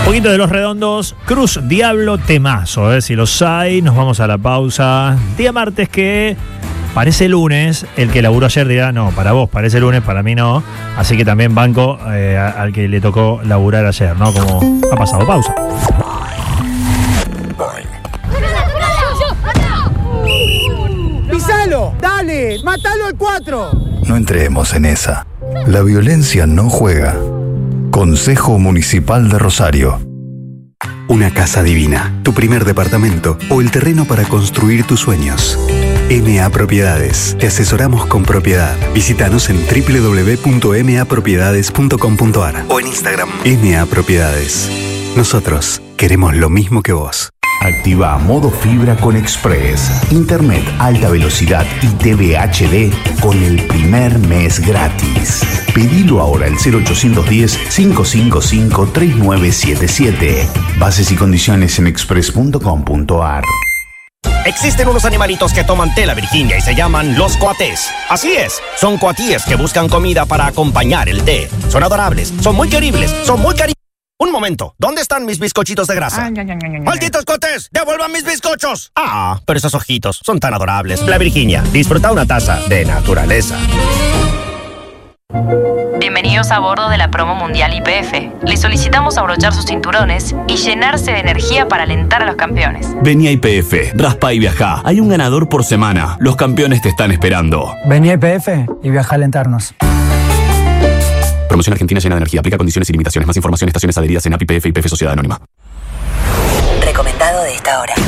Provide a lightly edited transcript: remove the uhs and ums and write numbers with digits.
poquito de Los Redondos, Cruz Diablo, temazo, si los hay. Nos vamos a la pausa. Día martes que parece lunes. El que laburó ayer dirá, no, para vos parece lunes, para mí no. Así que también banco al que le tocó laburar ayer, ¿no? Como ha pasado. Pausa. ¡Pisalo! ¡Dale! ¡Mátalo al 4! No entremos en esa. La violencia no juega. Consejo Municipal de Rosario. Una casa divina, tu primer departamento o el terreno para construir tus sueños. MA Propiedades. Te asesoramos con propiedad. Visítanos en www.mapropiedades.com.ar o en Instagram. MA Propiedades. Nosotros queremos lo mismo que vos. Activa modo fibra con Express. Internet alta velocidad y TV HD con el primer mes gratis. Pedilo ahora al 0810-555-3977. Bases y condiciones en express.com.ar. Existen unos animalitos que toman té la Virginia y se llaman los coatés. Así es, son coatíes que buscan comida para acompañar el té. Son adorables, son muy queribles, son muy cariñosos. Un momento, ¿dónde están mis bizcochitos de grasa? ¡Malditos coatés! ¡Devuelvan mis bizcochos! Ah, pero esos ojitos son tan adorables. La Virginia, disfruta una taza de naturaleza. Bienvenidos a bordo de la promo mundial YPF. Les solicitamos abrochar sus cinturones y llenarse de energía para alentar a los campeones. Vení a YPF, raspa y viajá. Hay un ganador por semana. Los campeones te están esperando. Vení a YPF y viaja a alentarnos. Promoción Argentina llena de energía. Aplica condiciones y limitaciones. Más información, estaciones adheridas en API, YPF y YPF Sociedad Anónima. Recomendado de esta hora.